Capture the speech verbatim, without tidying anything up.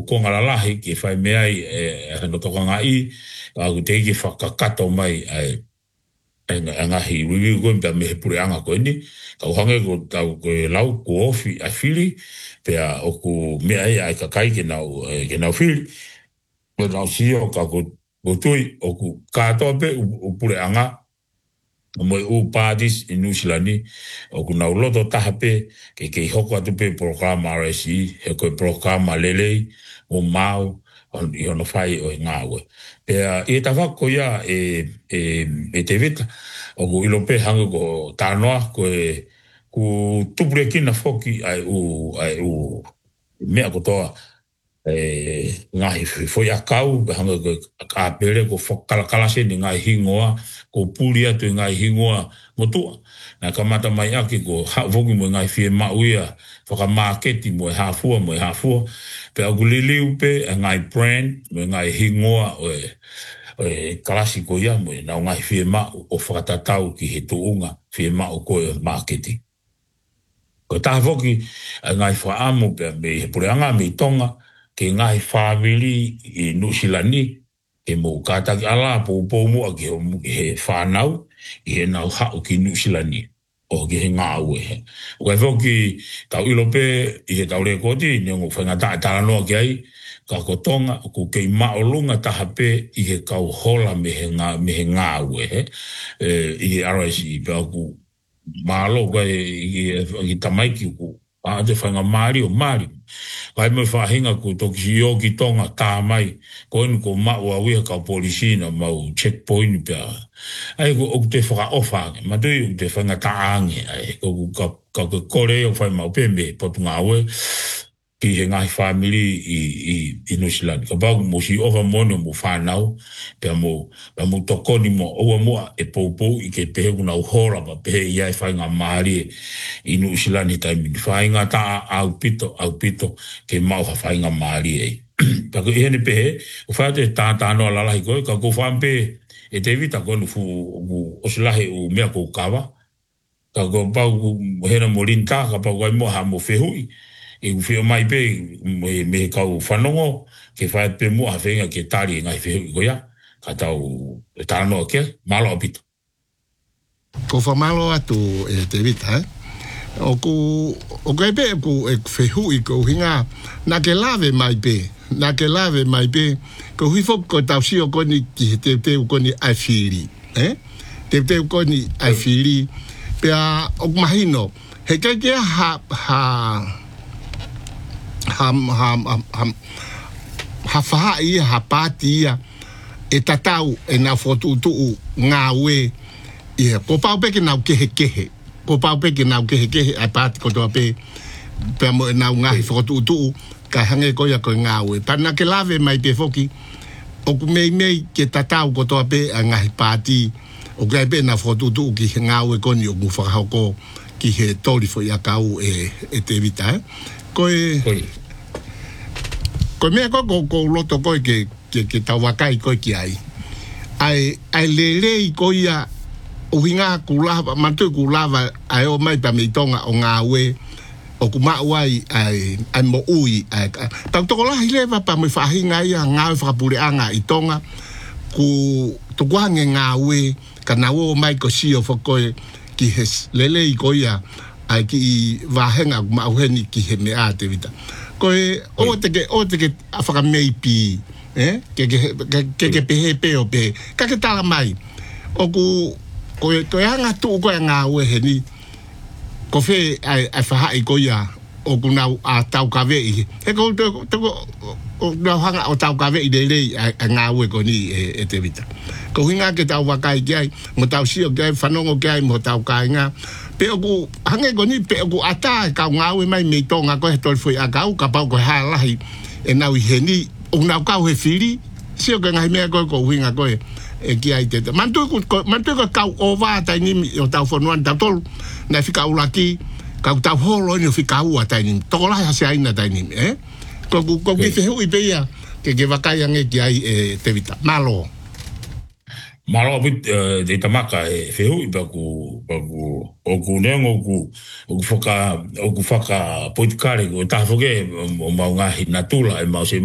konga la lahi ke whai mea i e no toka ngai a ku te ki whakakato mai ai e ngahi review koe mta me he pure anga koe ni ka uhange ko tau koe lau ko ofi a whili pea o ku mea e ai kakai ke nau ke nau whili ko nau sio ka ko tui o ku katoa pe u pure anga o moi u parties in New Zealand o ku nau loto taha pe ke ke hoko atu pe programa R S I he koe programa lelei o mau i ono whai o ngā ue. Pea i ta whako ia e, e, e te vita o ku ilo pe hanga ko tānoa ko e ku tupure kina whoki ai u, ai u mea kotoa e ngahi foi a kau hanga ko a pere ko whakalakalase ni ngai hingoa ko puli atu ngai hingoa motua na kamata mai aki ko vogi mo ngai fie mauia whakamaketi mo e hafua mo e hafua pe a guliliu pe ngai brand mo ngai hingoa o e, e klasiko ia mo na ngai fie mau o whakatatau ki he tuunga fie mau ko e marketi ko ta vogi ngai whaamo pe me he pureanga me tonga ke ngai family i Nusilani e mo kataki ala po po mo ke he whanau i he nau hao ki Nusilani o ke he ngā ue he. O kai whoki tau ilo pe i he tau rea koti ni ngu whainga tae tala noa ki ai ka kotonga o ku kei maolunga taha pe i he kau hola me he ngā, me he ngā ue he e, i he R S I pe aku malo kai i, i tamaiki ku a te whainga maari o maari. Kai mai whahinga ku toki si o ki tonga tā mai, ko enu ko mau a wia kau polisina mau checkpoint pia. Ai ko o te whaka ofa, ma tui o te whainga taange, ai ko ka ka kore o whai mau pembe, potu ngā ue, ki he ngai family i, i, i Nusilani. Ka pau mo si ofa mone mo whanau, pia mo, pia mo tokoni mo oua mua e poupou i ke pehe kuna uhora pa pehe i ai whainga maari i Nusilani taimini. Whainga ta au pito, au pito, ke mau ha whainga maari e. Pako i hene pehe, u whaate tā tānoa lalahi koe, ka ko whampe e te vita koe nu fu osilahe u mea kou kawa. Ka ko pau hena mo rinta, ka pau kai mo ha mo whehui. E u whio mai pe me, me kau whanongo ke whae pe mua hawhenga ke tari e ngai whehui koia ka tau e tānoa kia malo apito. Ko whamalo atu e te vita, eh? O ku, o kai pe ku e whehui ko hinga na ke lawe mai pe, na ke lawe mai pe ko huifok ko tau sio koni ki te te koni ai whiri, eh? Te te koni ai whiri pea o mahino he kai kia ha ha ham ham ham ham ha faha ia ha pati ia e tatau e na fotu tu ngā ue ia ko pau pe ke nau kehe kehe ko pau pe ke nau kehe kehe a pati ko toa pe pe mo nau ngā fotu tu ka hange ko ia ko ngā ue pa na ke lave mai pe foki o ku mei mei ke tatau ko toa pe a ngā pati o kai pe na fotu tu ki ngā ue ko ni o mu whakahau ko ki he tori fo ia kau e, e te vita eh? Koe koe mea koe ko, ko loto koe ke, ke, ke tau wakai koe ki ai ai, ai lelei koe ia uhinga kulava, mantui kulava ai o mai pa mei tonga o ngā ue o ku mau ai ai, ai mo ui ai, tau toko lahi lewa pa mei whahinga ia ngā ue whakapure anga i tonga ku tukuhange ngā ue ka nau o mai ko sio whakoe ki he lelei koe ia ai ki wahenga ma uheni ki he mea te vita. Koe o te ke o te ke afaka mei pi, eh? Ke ke ke ke pehe pe o pe. Ka ke tala mai. O ku koe koe hanga tu koe ngā ue heni. Ko fe ai ai whaha i koe ia o ku nau a tau ka vei. E ko te ko o nau hanga o tau ka vei de lei a ngā ue ko ni e, e te vita. Ko hinga ke tau wakai ki ai, mo tau sio ki ai, whanongo ki ai, mo tau kai ngā. Pe oku, hange ko ni, pe oku ata kau ngāwe mai mei tonga koe he toli fwoi a kau, ka pau koe halahi e nau i he ni, o nau kau he whiri, sio ke ngai mea koe ko uhinga koe e ki ai teta. Mantui ko, mantui ko kau o wā tai nimi o tau whanuan tau tolu, nai whika ulaki, kau tau holo ni o whika ua tai nimi, toko lahi hase aina tai nimi, eh? Ko ku, ko ki te hui pe ia, ke ke wakai ange ki ai e te vita. Malo. Malo bit de tamaka e fehu ba ku ba ku o ku nengo ku o foka o ku faka poitkare o ta foke o maunga hinatula e mau se